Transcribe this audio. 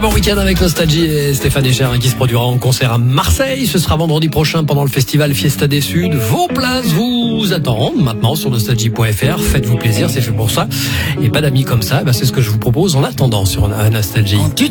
bon week-end avec Nostalgie et Stéphane Echer qui se produira en concert à Marseille. Ce sera vendredi prochain pendant le festival Fiesta des Suds. Vos places vous attendent maintenant sur nostalgie.fr. Faites-vous plaisir, c'est fait pour ça. Et pas d'amis comme ça, c'est ce que je vous propose en attendant sur Nostalgie.